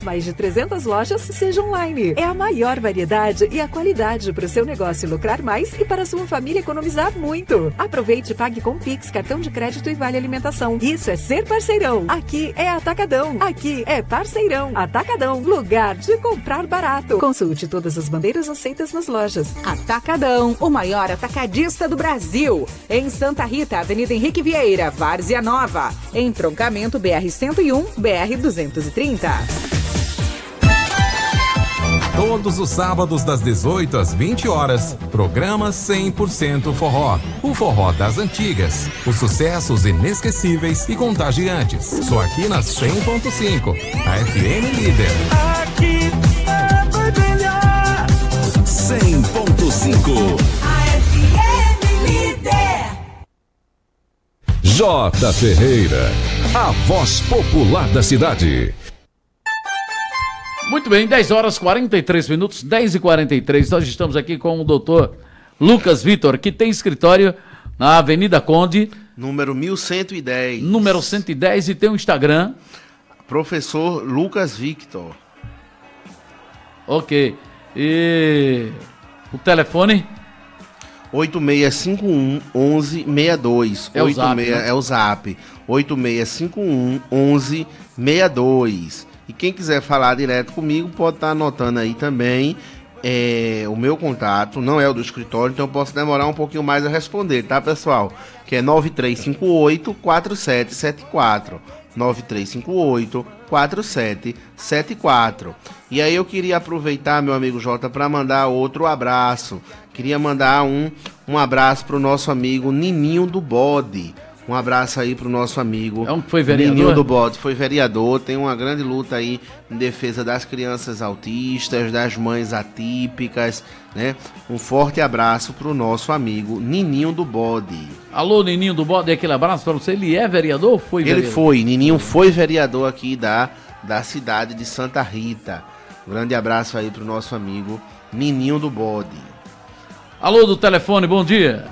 Mais de 300 lojas, seja online. É a maior variedade e a qualidade para o seu negócio lucrar mais e para a sua família economizar muito. Aproveite e pague com Pix, cartão de crédito e vale alimentação. Isso é ser parceirão. Aqui é Atacadão. Aqui é Parceirão. Atacadão, lugar de comprar barato. Consulte todas as bandeiras aceitas nas lojas. Atacadão, o maior atacadista do Brasil. Em Santa Rita, Avenida Henrique Vieira, Várzea Nova. Entroncamento BR-101, BR-230. Todos os sábados das 18 às 20 horas, programa 100% Forró. O forró das antigas, os sucessos inesquecíveis e contagiantes. Só aqui na 100.5, a FM Líder. Aqui é melhor. 100.5, A FM Líder. J. Ferreira, a voz popular da cidade. Muito bem, 10 horas 43 minutos, 10h43. Nós estamos aqui com o doutor Lucas Vitor, que tem escritório na Avenida Conde. Número 1110. Número 110 e tem um Instagram. Professor Lucas Victor. Ok. E o telefone? 8651-1162. É o zap, né? É o zap. 8651-1162. E quem quiser falar direto comigo, pode estar anotando aí também o meu contato. Não é o do escritório, então eu posso demorar um pouquinho mais a responder, tá, pessoal? Que é 9358-4774. 9358-4774. E aí eu queria aproveitar, meu amigo Jota, para mandar outro abraço. Queria mandar um abraço para o nosso amigo Nininho do Bode. Um abraço aí pro nosso amigo foi vereador? Nininho do Bode, foi vereador, tem uma grande luta aí em defesa das crianças autistas, das mães atípicas, né? Um forte abraço pro nosso amigo Nininho do Bode. Alô, Nininho do Bode, aquele abraço para você. Ele é vereador ou foi vereador? Ele foi, Nininho foi vereador aqui da cidade de Santa Rita. Um grande abraço aí pro nosso amigo Nininho do Bode. Alô, do telefone, bom dia.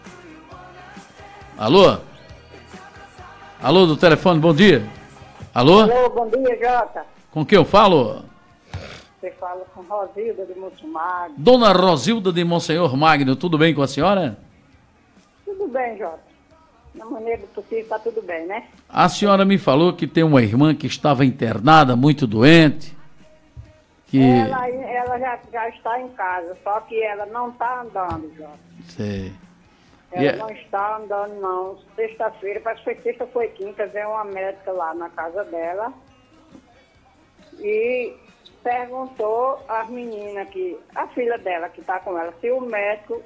Alô? Alô, do telefone, bom dia. Alô? Alô, bom dia, Jota. Com quem eu falo? Você fala com Rosilda de Montemagno. Dona Rosilda de Monsenhor Magno, tudo bem com a senhora? Tudo bem, Jota. Na maneira do possível, está tudo bem, né? A senhora me falou que tem uma irmã que estava internada, muito doente. Que... Ela já está em casa, só que ela não está andando, Jota. Sei. Ela não está andando, não. Sexta-feira, parece que foi sexta, foi quinta, veio uma médica lá na casa dela e perguntou às meninas a filha dela que está com ela, se o médico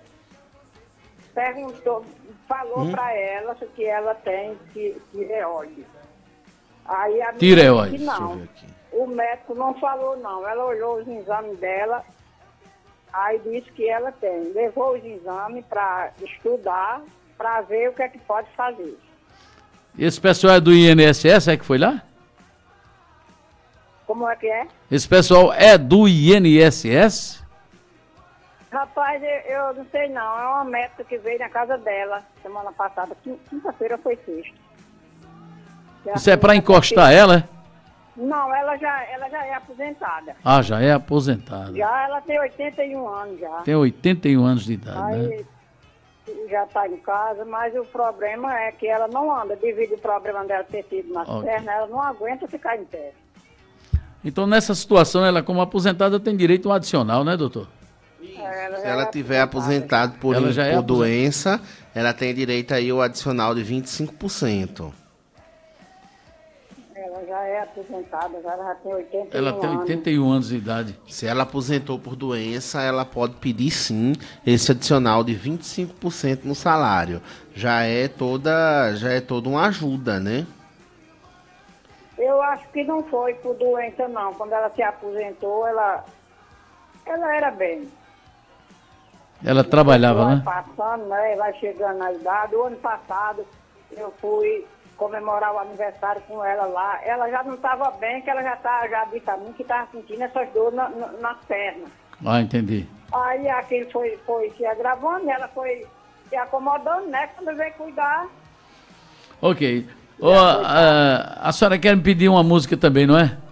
falou para ela que ela tem tireoide. Aí a tireoide. Disse que não. O médico não falou, não. Ela olhou os exames dela. Aí disse que ela tem. Levou os exames para estudar, para ver o que é que pode fazer. Esse pessoal é do INSS, é que foi lá? Como é que é? Esse pessoal é do INSS? Rapaz, eu não sei não. É uma médica que veio na casa dela semana passada. Quinta-feira foi sexta. Isso é para encostar ela? Não, ela já é aposentada. Ah, já é aposentada. Já, ela tem 81 anos já. Tem 81 anos de idade, aí, né? Já está em casa, mas o problema é que ela não anda, devido ao problema dela ter sido nas pernas, ela não aguenta ficar em pé. Então, nessa situação, ela como aposentada tem direito a um adicional, né, doutor? Se ela tiver aposentado por doença, ela tem direito aí ao adicional de 25%. Ela já é aposentada, ela já tem 81 anos. Ela tem 81 anos de idade. Se ela aposentou por doença, ela pode pedir sim esse adicional de 25% no salário. Já é toda uma ajuda, né? Eu acho que não foi por doença, não. Quando ela se aposentou, ela era bem. Ela trabalhava, né? Passando, né? Vai chegando na idade. O ano passado, eu fui comemorar o aniversário com ela lá. Ela já não estava bem, que ela já disse a mim que estava sentindo essas dores nas pernas. Ah, entendi. Aí aquilo foi se agravando, ela foi se acomodando, né? Quando veio cuidar. Ok. A senhora quer me pedir uma música também, não é?